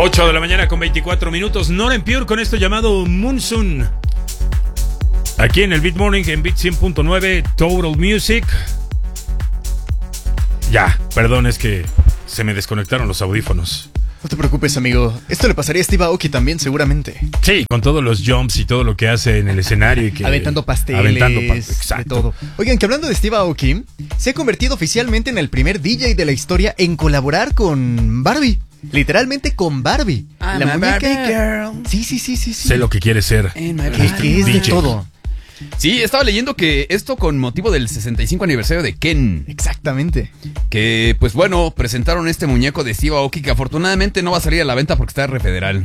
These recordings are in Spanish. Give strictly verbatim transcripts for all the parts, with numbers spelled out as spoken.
ocho de la mañana con veinticuatro minutos. Nora En Pure con esto llamado Monsoon. Aquí en el Beat Morning, en Beat cien punto nueve, Total Music. Ya, perdón, es que se me desconectaron los audífonos. No te preocupes, amigo. Esto le pasaría a Steve Aoki también, seguramente. Sí, con todos los jumps y todo lo que hace en el escenario. Y que, aventando pasteles, aventando pa- exacto. de todo. Oigan, que hablando de Steve Aoki, se ha convertido oficialmente en el primer D J de la historia en colaborar con Barbie. Literalmente con Barbie. I'm la a muñeca. Barbie girl. Sí, sí, sí, sí, sí. Sé lo que quiere ser. In my Que, que es de D J. todo. Sí, estaba leyendo que esto con motivo del sesenta y cinco aniversario de Ken. Exactamente. Que, pues bueno, presentaron este muñeco de Steve Aoki que afortunadamente no va a salir a la venta porque está re federal.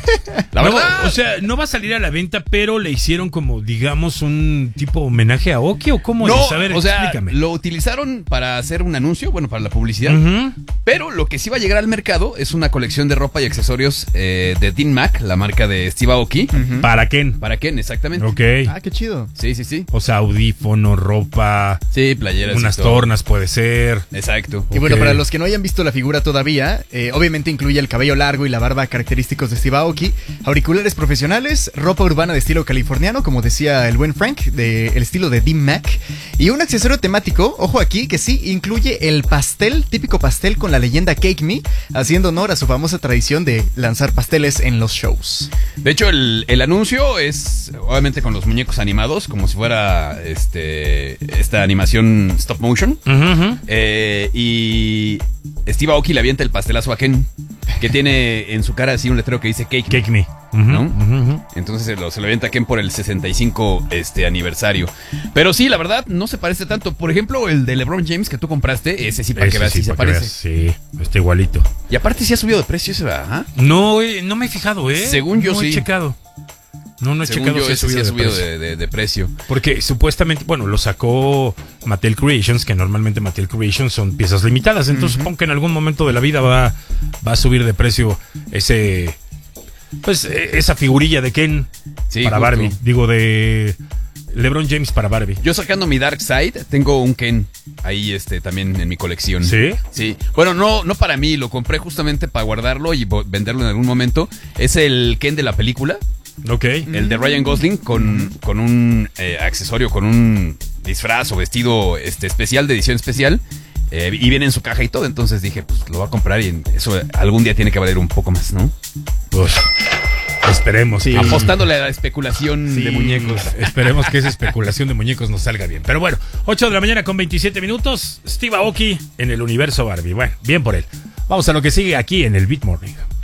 La No, verdad. o sea, no va a salir a la venta, pero le hicieron como, digamos, un tipo homenaje a Aoki, ¿o cómo no, es? A ver, o sea, explícame. lo utilizaron para hacer un anuncio, bueno, para la publicidad. Ujú. Pero lo que sí va a llegar al mercado es una colección de ropa y accesorios eh, de Dean Mac, la marca de Steve Aoki. Ujú. ¿Para Ken? ¿Para Ken? Exactamente. Ok. Ah, qué chido. Sí, sí, sí. O sea, audífono, ropa, Sí, playeras. y unas todo. tornas puede ser. Exacto. Y bueno, Ok. para los que no hayan visto la figura todavía, eh, obviamente incluye el cabello largo y la barba característicos de Steve Aoki, auriculares profesionales, ropa urbana de estilo californiano, como decía el buen Frank, del estilo de Dean Mac, y un accesorio temático, ojo aquí, que sí incluye el pastel, típico pastel con la leyenda Cake Me, haciendo honor a su famosa tradición de lanzar pasteles en los shows. De hecho, el, el anuncio es obviamente con los muñecos animados, como si fuera este esta animación stop motion. Ujú, ujú. Eh, y Steve Aoki le avienta el pastelazo a Ken, que tiene en su cara así un letrero que dice Cake. Me. Cake Me. Ujú, ¿No? ujú, ujú. Entonces se lo, se lo avienta a Ken por el sesenta y cinco este, aniversario. Pero sí, la verdad, no se parece tanto. Por ejemplo, el de LeBron James que tú compraste, ese sí, para Ese que veas sí, si se para que parece. veas. Sí, está igualito. Y aparte sí ha subido de precio ese, ¿verdad? No, eh, no me he fijado, ¿eh? Según yo no sí. he checado. No, no he Según checado yo, si ha ese sí subido ha de subido precio. de, de- de precio. Porque supuestamente, bueno, lo sacó Mattel Creations, que normalmente Mattel Creations son piezas limitadas. Entonces Ujú. supongo que en algún momento de la vida va, va a subir de precio ese... Pues eh, esa figurilla de Ken Sí, para justo. Barbie. Digo, de LeBron James para Barbie. Yo sacando mi Dark Side, tengo un Ken ahí este también en mi colección. ¿Sí? Sí. Bueno, no, no para mí, lo compré justamente para guardarlo y vo- venderlo en algún momento. Es el Ken de la película, Ok. el de Ryan Gosling, con, con un eh, accesorio, con un disfraz o vestido este, especial, de edición especial. eh, y viene en su caja y todo, entonces dije, pues lo voy a comprar y eso algún día tiene que valer un poco más, ¿no? Pues esperemos. Sí. que- Apostándole a la especulación Sí, de muñecos. Esperemos que esa especulación de muñecos nos salga bien. Pero bueno, ocho de la mañana con veintisiete minutos. Steve Aoki en el universo Barbie. Bueno, bien por él. Vamos a lo que sigue aquí en el Beat Morning.